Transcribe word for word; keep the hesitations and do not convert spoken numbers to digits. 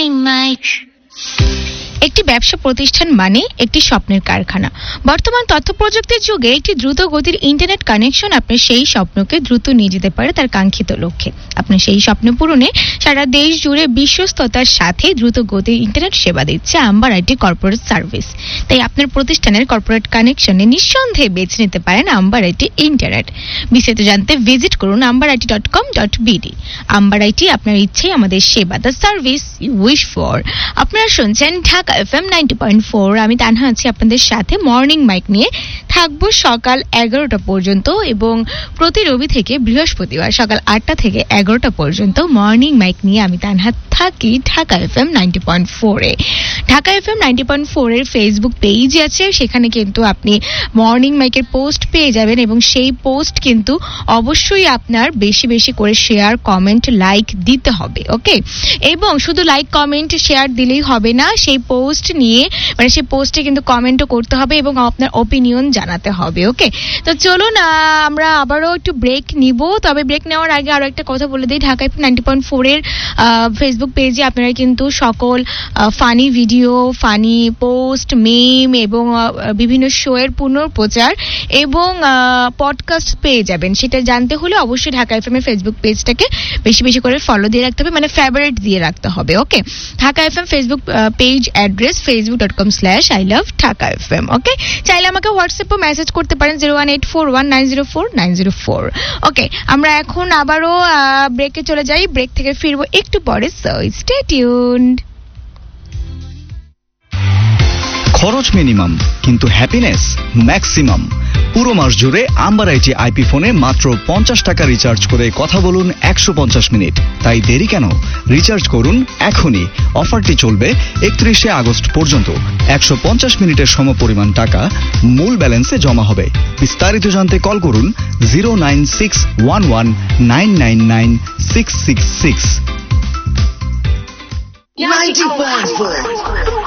একটি ব্যবসা প্রতিষ্ঠান মানে একটি স্বপ্নের কারখানা। বর্তমান তথ্য প্রযুক্তির যুগে একটি দ্রুত গতির ইন্টারনেট কানেকশন আপনার সেই স্বপ্নকে দ্রুত নিয়ে যেতে পারে তার কাঙ্ক্ষিত লক্ষ্যে। আপনার সেই স্বপ্ন পূরণে সারা দেশ জুড়ে বিশ্বস্ততার সাথে দ্রুত গতির ইন্টারনেট সেবা দিচ্ছে আম্বার আইটি কর্পোরেট সার্ভিস। তাই আপনার প্রতিষ্ঠানের কর্পোরেট কানেকশনে নিঃসন্দেহে বেছে নিতে পারেন আম্বার আইটি ইন্টারনেট। বিস্তারিত জানতে ভিজিট করুন amber IT dot com dot BD. Amber IT, আপনার ইচ্ছে আমাদের সেবা, the service you wish for. আপনারা শুনছেন Dhaka FM ninety point four. আমি তানহা আছি আপনাদের সাথে মর্নিং মাইক নিয়ে থাকবো সকাল এগারোটা পর্যন্ত, এবং প্রতি রবি থেকে বৃহস্পতিবার সকাল আটটা থেকে এগারোটা পর্যন্ত মর্নিং মাইক নিয়ে আমি তানহা থাকি ঢাকা এফএম নাইনটি পয়েন্ট ফোরে। Dhaka FM ninety point four এর ফেসবুক পেজ আছে, সেখানে কিন্তু আপনি মর্নিং মাইকের পোস্ট পেয়ে যাবেন, এবং সেই পোস্ট কিন্তু অবশ্যই আপনার বেশি বেশি করে শেয়ার, কমেন্ট, লাইক দিতে হবে। ওকে, এবং শুধু লাইক, কমেন্ট, শেয়ার দিলেই হবে না, সেই পোস্ট নিয়ে মানে সেই পোস্টে কিন্তু কমেন্টও করতে হবে এবং আপনার ওপিনিয়ন জানাতে হবে। ওকে, তো চলুন আমরা আবারও একটু ব্রেক নিব। তবে ব্রেক নেওয়ার আগে আরো একটা কথা বলে দিই, Dhaka FM ninety point four এর ফেসবুক পেজে আপনারা কিন্তু সকল ফানি ভিডিও, ফানি পোস্ট, মিম এবং বিভিন্ন শো এর পুনঃপ্রচার এবং পডকাস্ট পেয়ে যাবেন। সেটা জানতে হলে অবশ্যই ঢাকা এফএম এর ফেসবুক পেজটাকে বেশি বেশি করে ফলো দিয়ে রাখতে হবে, মানে ফেভারিট দিয়ে রাখতে হবে। ওকে, Dhaka FM Facebook page address Facebook dot com slash I love Dhaka FM. ওকে, চাইলে আমাকে হোয়াটসঅ্যাপে মেসেজ করতে পারেন zero one eight four one nine zero four nine zero four. ওকে, আমরা এখন আবারও ব্রেকে চলে যাই, ব্রেক থেকে ফিরবো একটু পরে, সো স্টে টিউনড। খরচ মিনিমাম কিন্তু হ্যাপিনেস ম্যাক্সিমাম। পুরো মাস জুড়ে আম্বার আইটি আইপি ফোনে মাত্র পঞ্চাশ টাকা রিচার্জ করে কথা বলুন একশো পঞ্চাশ মিনিট। তাই দেরি কেন, রিচার্জ করুন এখনই। অফারটি চলবে একত্রিশে আগস্ট পর্যন্ত। একশো পঞ্চাশ মিনিটের সমপরিমাণ টাকা মূল ব্যালেন্সে জমা হবে। বিস্তারিত জানতে কল করুন zero nine six one one nine nine nine six six six. ninety point four